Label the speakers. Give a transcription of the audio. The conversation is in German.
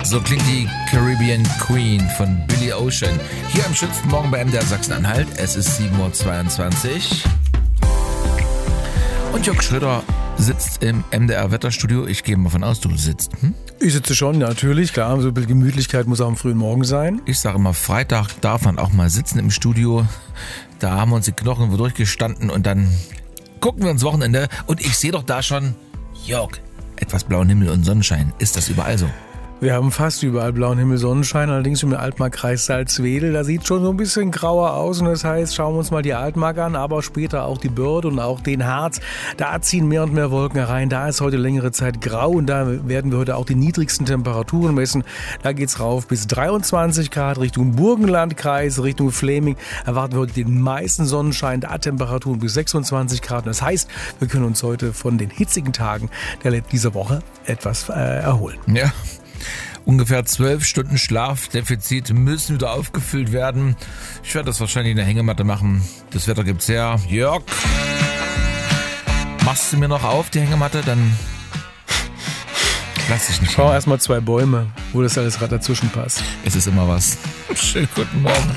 Speaker 1: So klingt die Caribbean Queen von Billy Ocean. Hier am schönsten Morgen bei MDR Sachsen-Anhalt. Es ist 7:22 Uhr. Und Jörg Schröder sitzt im MDR Wetterstudio. Ich gehe mal von aus, du sitzt.
Speaker 2: Ich sitze schon, natürlich, klar. So ein bisschen Gemütlichkeit muss auch am frühen Morgen sein.
Speaker 1: Ich sage immer, Freitag darf man auch mal sitzen im Studio. Da haben wir uns die Knochen durchgestanden und dann gucken wir ins Wochenende. Und ich sehe doch da schon, Jörg, etwas blauen Himmel und Sonnenschein. Ist das überall so?
Speaker 2: Wir haben fast überall blauen Himmel, Sonnenschein, allerdings im Altmark-Kreis Salzwedel. Da sieht schon so ein bisschen grauer aus und das heißt, schauen wir uns mal die Altmark an, aber später auch die Börde und auch den Harz. Da ziehen mehr und mehr Wolken herein, da ist heute längere Zeit grau und da werden wir heute auch die niedrigsten Temperaturen messen. Da geht's rauf bis 23 Grad Richtung Burgenlandkreis, Richtung Fläming. Erwarten wir heute den meisten Sonnenschein, da Temperaturen bis 26 Grad. Das heißt, wir können uns heute von den hitzigen Tagen dieser Woche etwas erholen.
Speaker 1: Ja. Ungefähr 12 Stunden Schlafdefizit müssen wieder aufgefüllt werden. Ich werde das wahrscheinlich in der Hängematte machen. Das Wetter gibt's her. Jörg, machst du mir noch auf die Hängematte? Dann lass dich nicht.
Speaker 2: Schau erstmal 2 Bäume, wo das alles gerade dazwischen passt.
Speaker 1: Es ist immer was. Schönen guten Morgen.